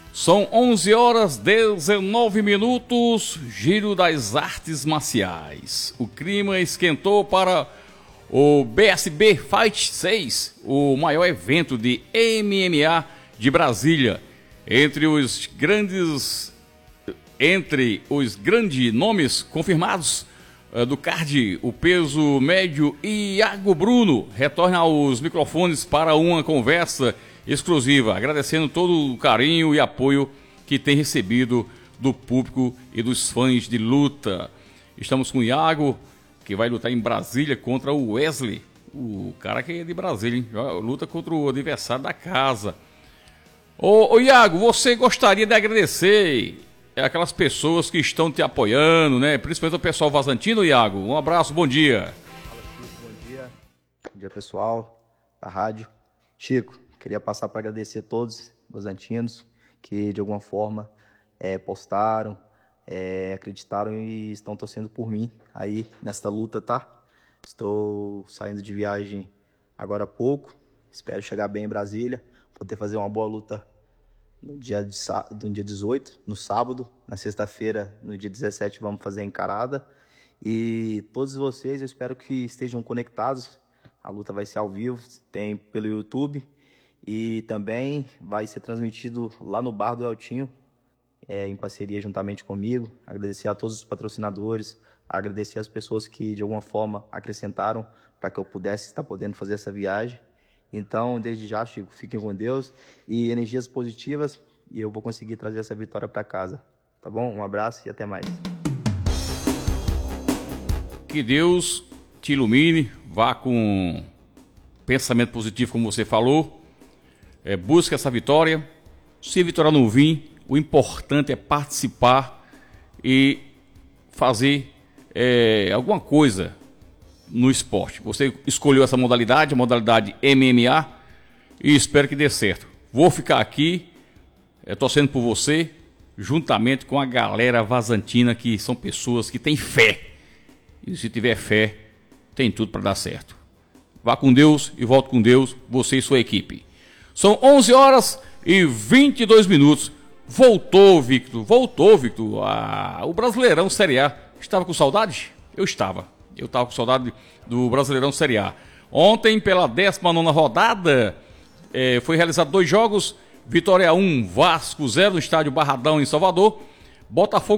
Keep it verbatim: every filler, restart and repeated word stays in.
São onze horas e dezenove minutos, giro das artes marciais. O clima esquentou para o B S B Fight seis, o maior evento de M M A de Brasília. Entre os grandes, entre os grandes nomes confirmados uh, do card, o peso médio Iago Bruno retorna aos microfones para uma conversa exclusiva, agradecendo todo o carinho e apoio que tem recebido do público e dos fãs de luta. Estamos com o Iago, que vai lutar em Brasília contra o Wesley, o cara que é de Brasília, hein? Luta contra o adversário da casa. Ô, ô Iago, você gostaria de agradecer aquelas pessoas que estão te apoiando, né? Principalmente o pessoal vazantino, Iago. Um abraço, bom dia. Fala, Chico, bom dia. Bom dia, pessoal da rádio. Chico, queria passar para agradecer a todos os antinos que de alguma forma é, postaram, é, acreditaram e estão torcendo por mim aí nesta luta, tá? Estou saindo de viagem agora há pouco, espero chegar bem em Brasília, poder fazer uma boa luta no dia, de, no dia dezoito, no sábado, na sexta-feira, no dia dezessete, vamos fazer a encarada. E todos vocês, eu espero que estejam conectados, a luta vai ser ao vivo, tem pelo YouTube. E também vai ser transmitido lá no Bar do Eltinho, é, em parceria juntamente comigo. Agradecer a todos os patrocinadores, agradecer as pessoas que de alguma forma acrescentaram para que eu pudesse estar podendo fazer essa viagem. Então, desde já, Chico, fiquem com Deus e energias positivas e eu vou conseguir trazer essa vitória para casa. Tá bom? Um abraço e até mais. Que Deus te ilumine, vá com pensamento positivo, como você falou. É, busca essa vitória. Se a vitória não vir, o importante é participar e fazer é, alguma coisa no esporte. Você escolheu essa modalidade, a modalidade M M A, e espero que dê certo. Vou ficar aqui é, torcendo por você, juntamente com a galera vazantina, que são pessoas que têm fé. E se tiver fé, tem tudo para dar certo. Vá com Deus e volte com Deus, você e sua equipe. São onze horas e vinte e dois minutos. Voltou, Victor. Voltou, Victor. Ah, o Brasileirão Série A. Estava com saudade? Eu estava. Eu estava com saudade do Brasileirão Série A. Ontem, pela décima nona rodada, eh, foi realizado dois jogos. Vitória um, Vasco zero, no estádio Barradão, em Salvador. Botafogo